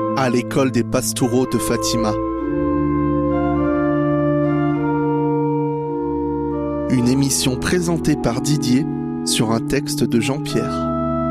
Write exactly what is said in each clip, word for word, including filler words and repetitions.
à l'école des Pastoureaux de Fatima. Une émission présentée par Didier sur un texte de Jean-Pierre.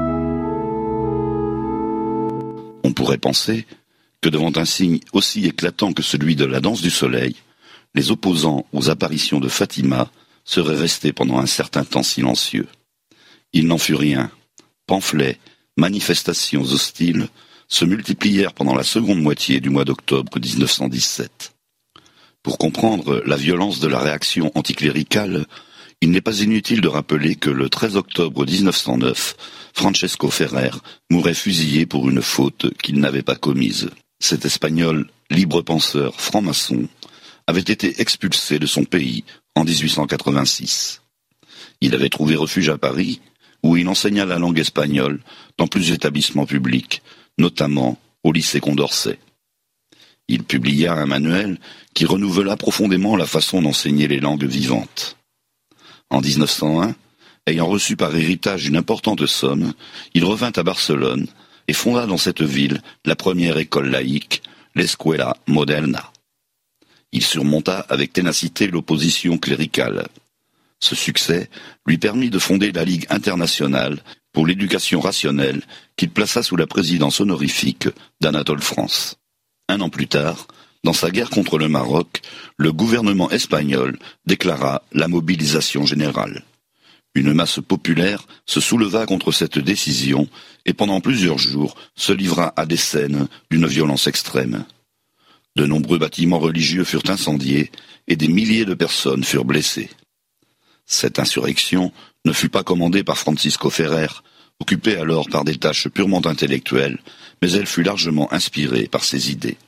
On pourrait penser que devant un signe aussi éclatant que celui de la danse du soleil, les opposants aux apparitions de Fatima seraient restés pendant un certain temps silencieux. Il n'en fut rien. Pamphlets, manifestations hostiles se multiplièrent pendant la seconde moitié du mois d'octobre dix-neuf cent dix-sept. Pour comprendre la violence de la réaction anticléricale, il n'est pas inutile de rappeler que le treize octobre dix-neuf cent neuf, Francesco Ferrer mourait fusillé pour une faute qu'il n'avait pas commise. Cet Espagnol, libre penseur franc-maçon, avait été expulsé de son pays en dix-huit cent quatre-vingt-six. Il avait trouvé refuge à Paris, où il enseigna la langue espagnole dans plusieurs établissements publics, notamment au lycée Condorcet. Il publia un manuel qui renouvela profondément la façon d'enseigner les langues vivantes. En dix-neuf cent un, ayant reçu par héritage une importante somme, il revint à Barcelone et fonda dans cette ville la première école laïque, l'Escuela Moderna. Il surmonta avec ténacité l'opposition cléricale. Ce succès lui permit de fonder la Ligue internationale pour l'éducation rationnelle qu'il plaça sous la présidence honorifique d'Anatole France. Un an plus tard, dans sa guerre contre le Maroc, le gouvernement espagnol déclara la mobilisation générale. Une masse populaire se souleva contre cette décision et pendant plusieurs jours se livra à des scènes d'une violence extrême. De nombreux bâtiments religieux furent incendiés et des milliers de personnes furent blessées. Cette insurrection ne fut pas commandée par Francisco Ferrer, occupé alors par des tâches purement intellectuelles, mais elle fut largement inspirée par ses idées.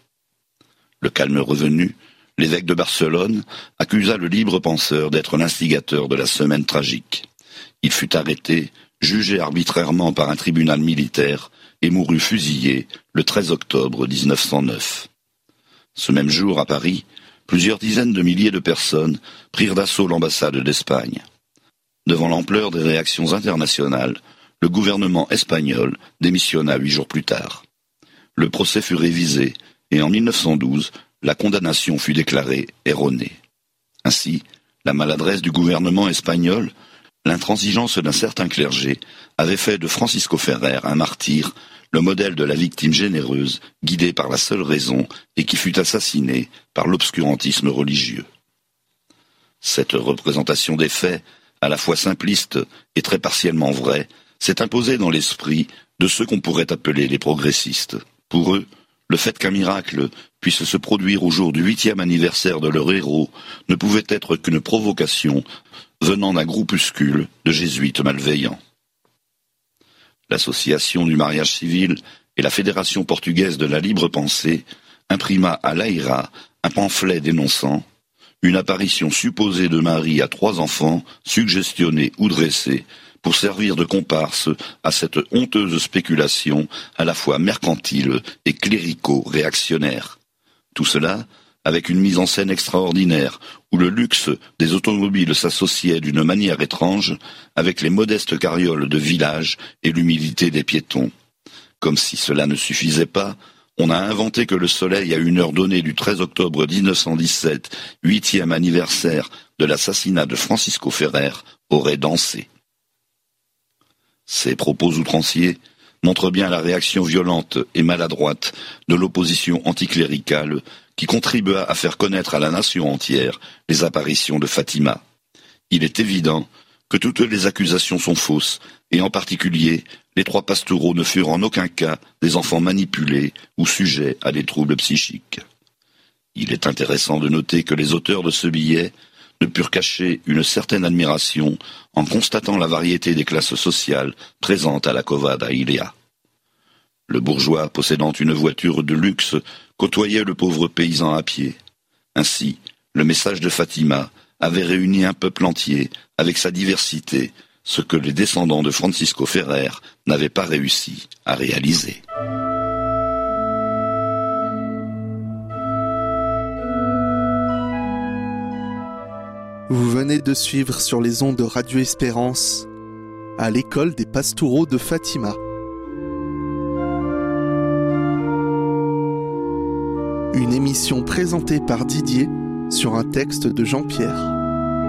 Le calme revenu, l'évêque de Barcelone accusa le libre penseur d'être l'instigateur de la semaine tragique. Il fut arrêté, jugé arbitrairement par un tribunal militaire et mourut fusillé le treize octobre dix-neuf cent neuf. Ce même jour, à Paris, plusieurs dizaines de milliers de personnes prirent d'assaut l'ambassade d'Espagne. Devant l'ampleur des réactions internationales, le gouvernement espagnol démissionna huit jours plus tard. Le procès fut révisé et en mille neuf cent douze, la condamnation fut déclarée erronée. Ainsi, la maladresse du gouvernement espagnol, l'intransigeance d'un certain clergé avait fait de Francisco Ferrer un martyr, le modèle de la victime généreuse, guidée par la seule raison et qui fut assassinée par l'obscurantisme religieux. Cette représentation des faits, à la fois simpliste et très partiellement vraie, s'est imposée dans l'esprit de ceux qu'on pourrait appeler les progressistes. Pour eux, le fait qu'un miracle puisse se produire au jour du huitième anniversaire de leur héros ne pouvait être qu'une provocation venant d'un groupuscule de jésuites malveillants. L'Association du mariage civil et la Fédération portugaise de la libre pensée imprima à l'Aïra un pamphlet dénonçant une apparition supposée de Marie à trois enfants, suggestionnés ou dressés, pour servir de comparse à cette honteuse spéculation à la fois mercantile et clérico-réactionnaire. Tout cela avec une mise en scène extraordinaire, où le luxe des automobiles s'associait d'une manière étrange avec les modestes carrioles de village et l'humilité des piétons. Comme si cela ne suffisait pas, on a inventé que le soleil, à une heure donnée du treize octobre dix-neuf cent dix-sept, huitième anniversaire de l'assassinat de Francisco Ferrer, aurait dansé. Ces propos outranciers montrent bien la réaction violente et maladroite de l'opposition anticléricale qui contribua à faire connaître à la nation entière les apparitions de Fatima. Il est évident que toutes les accusations sont fausses, et en particulier, les trois pastoureaux ne furent en aucun cas des enfants manipulés ou sujets à des troubles psychiques. Il est intéressant de noter que les auteurs de ce billet ne purent cacher une certaine admiration en constatant la variété des classes sociales présentes à la Cova da Ilia. Le bourgeois possédant une voiture de luxe côtoyait le pauvre paysan à pied. Ainsi, le message de Fatima avait réuni un peuple entier avec sa diversité, ce que les descendants de Francisco Ferrer n'avaient pas réussi à réaliser. Vous venez de suivre sur les ondes de Radio Espérance à l'école des Pastoureaux de Fatima. Une émission présentée par Didier sur un texte de Jean-Pierre.